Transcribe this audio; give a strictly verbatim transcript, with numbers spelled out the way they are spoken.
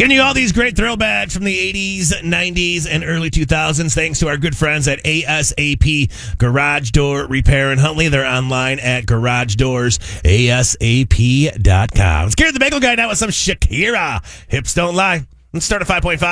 Giving you all these great throwbacks from the eighties, nineties, and early two thousands thanks to our good friends at A S A P Garage Door Repair in Huntley. They're online at garage doors A S A P dot com. Let's get the bagel guy now with some Shakira. Hips don't lie. Let's start at five point five.